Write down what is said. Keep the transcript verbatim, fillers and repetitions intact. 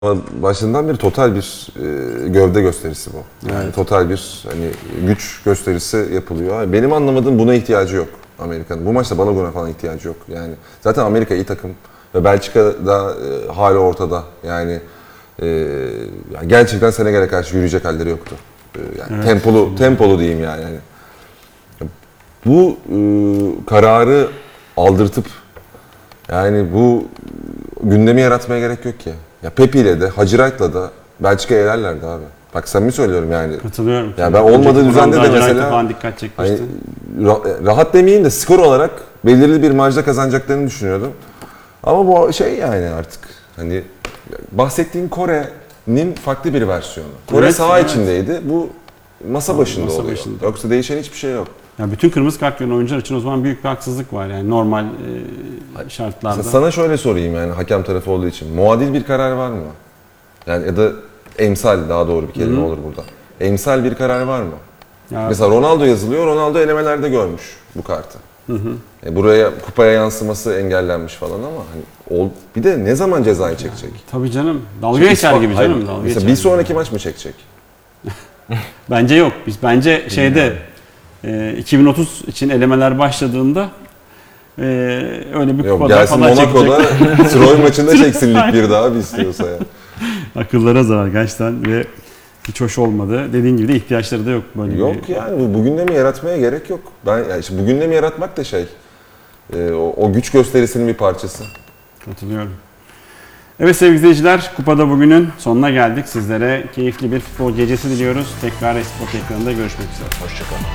Başından beri total bir e, gövde gösterisi bu. Yani Evet. total bir hani güç gösterisi yapılıyor. Benim anlamadığım buna ihtiyacı yok Amerika'nın. Bu maçta Balogun'a falan ihtiyacı yok. Yani zaten Amerika iyi takım ve Belçika da e, hala ortada. Yani, e, yani gerçekten Senegal'e karşı yürüyecek halleri yoktu. E, yani Evet. tempolu tempolu diyeyim yani. yani bu e, kararı aldırtıp yani bu gündemi yaratmaya gerek yok ki. Ya Pepe ile de Hacı Wright'la da Belçika'ya elerlerdi abi. Bak samimi söylüyorum yani. Katılıyorum. Ya ben olmadığı Önceki düzende de programda Hacı mesela falan dikkat çekmişti. hani, ra- rahat demeyeyim de skor olarak belirli bir marjda kazanacaklarını düşünüyordum. Ama bu şey yani artık hani bahsettiğim Kore'nin farklı bir versiyonu. Kore Evet, saha evet. içindeydi. Bu masa başında masa oluyor. başında. Yoksa değişen hiçbir şey yok. Ya bütün kırmızı kart gören oyuncular için o zaman büyük bir haksızlık var yani normal e, şartlarda. Mesela sana şöyle sorayım yani hakem tarafı olduğu için. Muadil bir karar var mı? Yani ya da emsal daha doğru bir kelime Hı. olur burada. Emsal bir karar var mı? Ya, Mesela Ronaldo yazılıyor. Ronaldo elemelerde görmüş bu kartı. hı hı. E buraya kupaya yansıması engellenmiş falan ama hani ol, bir de ne zaman cezayı çekecek? Tabii canım. Dalga Şimdi geçer İspan- gibi Hayır, canım. Dalga mesela geçer bir gibi. sonraki maç mı çekecek? Bence yok. Biz bence şeyde e, iki bin otuz için elemeler başladığında e, öyle bir Yok kupada gelsin falan Monaco'da çekecekler. Troy maçında çeksin lig bir daha bir istiyorsa ya. Akıllara zarar gerçekten ve hiç hoş olmadı. Dediğin gibi de ihtiyaçları da yok böyle Yok bir. yani bu, bu gündemi yaratmaya gerek yok. Ben yani işte bu gündemi yaratmak da şey e, o, o güç gösterisinin bir parçası. Katılıyorum. Evet sevgili izleyiciler, Kupada bugünün sonuna geldik. Sizlere keyifli bir futbol gecesi diliyoruz. Tekrar Esport ekranında görüşmek üzere. Hoşçakalın.